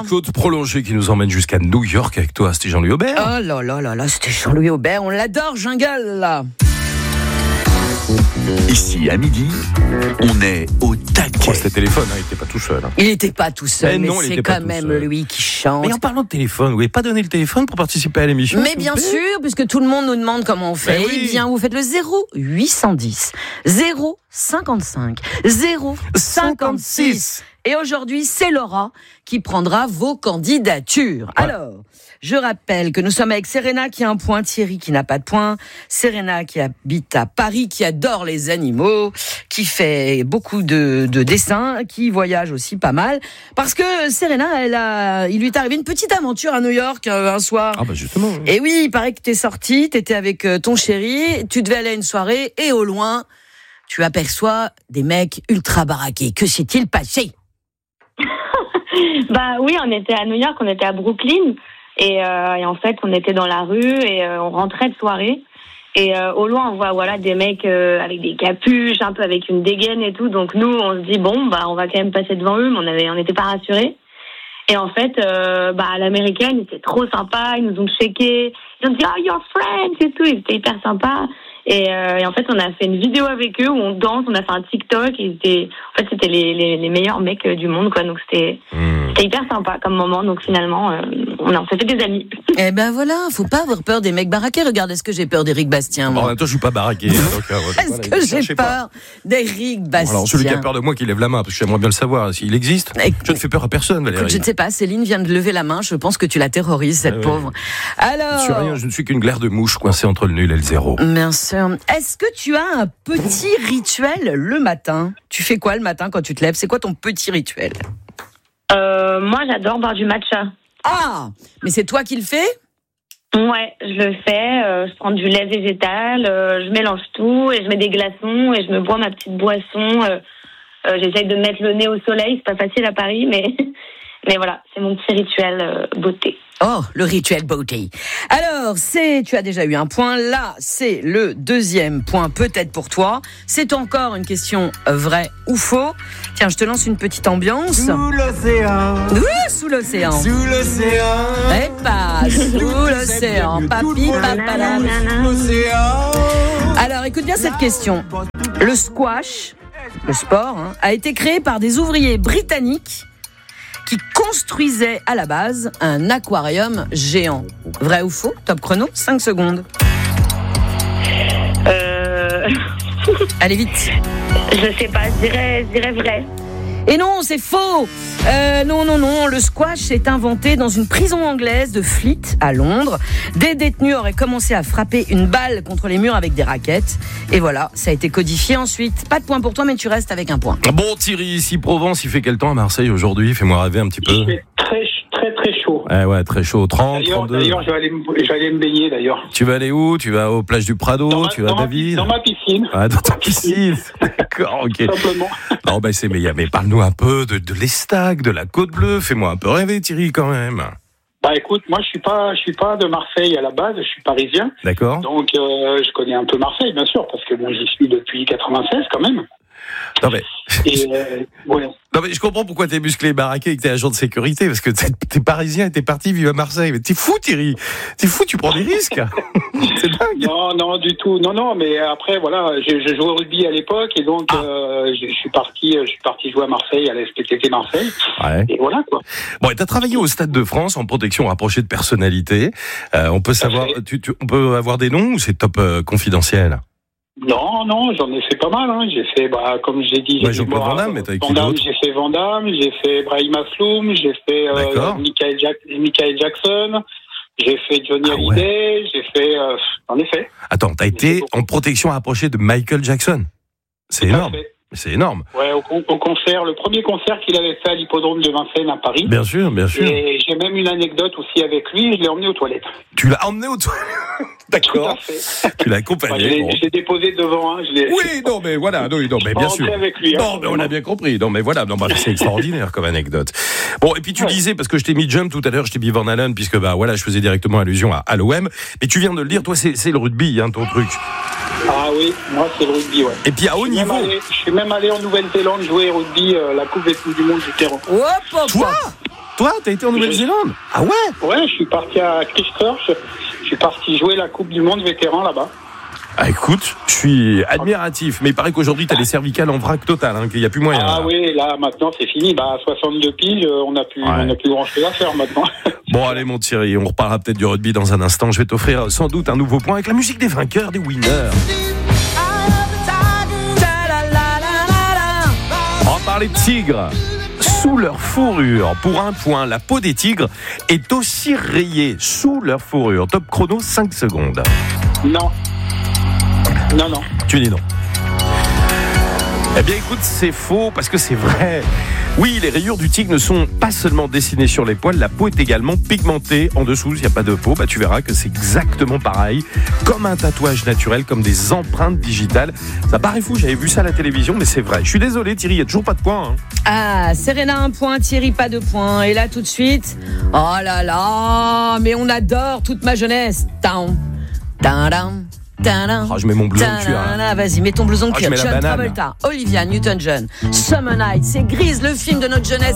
côte prolongée qui nous emmène jusqu'à New York avec toi, c'était Jean-Louis Aubert. Oh là là là là, c'était Jean-Louis Aubert, on l'adore, Jungle, là. Ici, à midi, on est au taquet. C'était téléphone, il n'était pas tout seul. Il n'était pas tout seul, mais non, c'est quand même lui qui chante. Mais en parlant de téléphone, vous n'avez pas donné le téléphone pour participer à l'émission? Mais bien sûr, puisque tout le monde nous demande comment on fait. Oui. Eh bien, vous faites le 0810 055 056. Et aujourd'hui, c'est Laura qui prendra vos candidatures. Ouais. Alors, je rappelle que nous sommes avec Serena qui a un point, Thierry qui n'a pas de point, Serena qui habite à Paris, qui adore les animaux, qui fait beaucoup de dessins, qui voyage aussi pas mal. Parce que Serena, il lui est arrivé une petite aventure à New York un soir. Ah bah justement. Oui. Et oui, il paraît que t'es sortie, t'étais avec ton chéri, tu devais aller à une soirée et au loin, tu aperçois des mecs ultra baraqués. Que s'est-il passé ? Bah oui, on était à New York, on était à Brooklyn et en fait on était dans la rue et on rentrait de soirée et au loin on voit des mecs avec des capuches, un peu avec une dégaine et tout, donc nous on se dit bon bah on va quand même passer devant eux, mais on n'était pas rassurés. Et en fait à l'américaine ils étaient trop sympas, ils nous ont checké, ils ont dit oh your friends et tout, ils étaient hyper sympas. Et en fait, on a fait une vidéo avec eux où on danse, on a fait un TikTok. Et c'était les meilleurs mecs du monde, quoi. Donc c'était hyper sympa comme moment. Donc finalement, on s'est fait des amis. Eh ben voilà, faut pas avoir peur des mecs baraqués. Regarde, est-ce que j'ai peur d'Éric Bastien, moi? En même temps, je suis pas baraqué. Est-ce que j'ai peur d'Éric Bastien? Alors, celui qui a peur de moi, qui lève la main, parce que j'aimerais bien le savoir s'il existe. Je ne fais peur à personne, Valérie. Écoute, je ne sais pas, Céline vient de lever la main. Je pense que tu la terrorises, cette pauvre. Alors. Sur rien, je ne suis qu'une glaire de mouche coincée entre le nul et le zéro. Bien sûr. Est-ce que tu as un petit rituel le matin? Tu fais quoi le matin quand tu te lèves? C'est quoi ton petit rituel? Moi, j'adore boire du matcha. Ah, mais c'est toi qui le fais? Ouais, je le fais. Je prends du lait végétal, je mélange tout et je mets des glaçons et je me bois ma petite boisson. J'essaye de mettre le nez au soleil, c'est pas facile à Paris, mais voilà, c'est mon petit rituel beauté. Oh, le rituel beauté. Alors, tu as déjà eu un point. Là, c'est le deuxième point, peut-être pour toi. C'est encore une question vraie ou faux. Tiens, je te lance une petite ambiance. Sous l'océan. Oui, sous l'océan. Sous l'océan. Eh pas, sous l'océan. Papi, papala. L'océan. Alors, écoute bien cette question. Le squash, le sport, a été créé par des ouvriers britanniques qui construisait à la base un aquarium géant. Vrai ou faux? Top chrono, 5 secondes. Allez vite. Je sais pas, je dirais vrai. Et non, c'est faux. Non, le squash s'est inventé dans une prison anglaise de Fleet à Londres. Des détenus auraient commencé à frapper une balle contre les murs avec des raquettes. Et voilà, ça a été codifié ensuite. Pas de point pour toi, mais tu restes avec un point. Bon, Thierry, ici Provence, il fait quel temps à Marseille aujourd'hui? Fais-moi rêver un petit peu. Il fait très chaud. Ouais, très chaud. 30, 32. D'ailleurs, je vais aller me baigner d'ailleurs. Tu vas aller où? Tu vas aux plages du Prado? Tu vas à David? Dans ma piscine. Ah, dans ta piscine. D'accord, ok. Simplement. Non, mais parle-nous un peu de l'Estac, de la Côte Bleue. Fais-moi un peu rêver, Thierry, quand même. Bah écoute, moi je suis pas de Marseille à la base, je suis parisien. D'accord. Donc je connais un peu Marseille, bien sûr, parce que bon, j'y suis depuis 96 quand même. Non mais, ouais. Non mais je comprends pourquoi t'es musclé et baraqué et que t'es agent de sécurité, parce que t'es parisien et t'es parti vivre à Marseille. Mais t'es fou, Thierry. T'es fou, tu prends des risques. C'est dingue. Non, du tout. Non, mais après, voilà, je jouais au rugby à l'époque et donc je suis parti jouer à Marseille, à la SPTT Marseille. Ouais. Et voilà, quoi. Bon, et t'as travaillé au Stade de France en protection rapprochée de personnalités. On peut savoir, on peut avoir des noms ou c'est top confidentiel? Non, j'en ai fait pas mal. Hein. J'ai fait, comme j'ai dit, j'ai fait Van Damme, mais t'as qui d'autre? J'ai fait Van Damme, j'ai fait Brahim Asloum, j'ai fait Michael Jackson, j'ai fait Johnny Hallyday, j'ai fait, en effet. Attends, t'as été en protection rapprochée de Michael Jackson? C'est énorme. C'est énorme. Ouais, au concert, le premier concert qu'il avait fait à l'hippodrome de Vincennes à Paris. Bien sûr. Et j'ai même une anecdote aussi avec lui, je l'ai emmené aux toilettes. Tu l'as emmené aux toilettes? D'accord. Tout à fait. Tu l'as accompagné. Je l'ai déposé devant. Oui, non, mais voilà, non, mais bien sûr. Avec lui, non, mais on a bien compris. Non, mais voilà, c'est extraordinaire comme anecdote. Bon, et puis tu disais, parce que je t'ai mis Jump tout à l'heure, je t'ai mis Van Halen, puisque je faisais directement allusion à l'OM. Mais tu viens de le dire, toi, c'est le rugby, ton truc. Ah oui, moi c'est le rugby, ouais. Et puis à haut niveau. Je suis même allé en Nouvelle-Zélande jouer au rugby, la Coupe du Monde du terrain. Toi ? Toi, t'as été en Nouvelle-Zélande? Ah ouais? Ouais, je suis parti à Christchurch. Je suis parti jouer la Coupe du Monde vétéran là-bas. Ah écoute, je suis admiratif, mais il paraît qu'aujourd'hui t'as les cervicales en vrac total, qu'il n'y a plus moyen. Ah oui, là maintenant c'est fini. À 62 piles, on n'a plus grand-chose à faire maintenant. Bon allez mon Thierry, on reparlera peut-être du rugby dans un instant. Je vais t'offrir sans doute un nouveau point avec la musique des vainqueurs, des winners. On va parler de tigres. Sous leur fourrure, pour un point, la peau des tigres est aussi rayée sous leur fourrure. Top chrono, 5 secondes. Non. Tu dis non. Eh bien écoute, c'est faux parce que c'est vrai. Oui, les rayures du tigre ne sont pas seulement dessinées sur les poils, la peau est également pigmentée en dessous. S'il n'y a pas de peau, tu verras que c'est exactement pareil, comme un tatouage naturel, comme des empreintes digitales. Ça paraît fou, j'avais vu ça à la télévision, mais c'est vrai. Je suis désolé Thierry, il n'y a toujours pas de points. Ah, Serena 1 point, Thierry pas de points. Et là tout de suite, oh là là, mais on adore toute ma jeunesse. Je mets mon blouson de cuir. Vas-y, mets ton blouson de cuir. John Travolta, Olivia Newton-John, Summer Night, c'est Grease, le film de notre jeunesse.